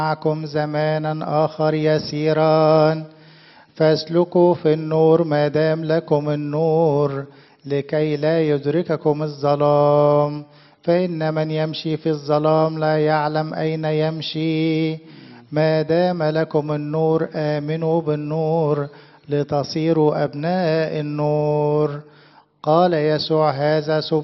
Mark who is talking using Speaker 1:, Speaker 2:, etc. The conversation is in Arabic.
Speaker 1: معكم زمانا آخر يسيرا، فاسلكوا في النور ما دام لكم النور، لكي لا يدرككم الظلام. فإن من يمشي في الظلام لا يعلم أين يمشي. ما دام لكم النور آمنوا بالنور، لتصيروا أبناء النور. قال يسوع هذا